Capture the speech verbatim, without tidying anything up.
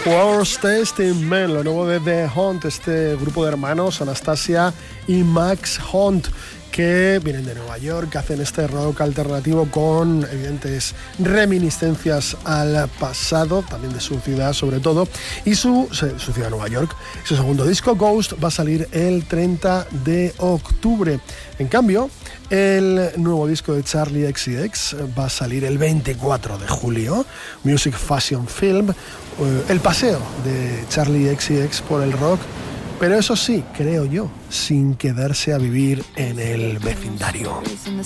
Worst Tasting Men, lo nuevo de The Hunt, este grupo de hermanos, Anastasia y Max Hunt, que vienen de Nueva York, que hacen este rock alternativo con evidentes reminiscencias al pasado, también de su ciudad sobre todo, y su, su ciudad Nueva York. Su segundo disco, Ghost, va a salir el treinta de octubre. En cambio, el nuevo disco de Charli X C X va a salir el veinticuatro de julio, Music Fashion Film, el paseo de Charli X C X por el rock, pero eso sí, creo yo, sin quedarse a vivir en el vecindario.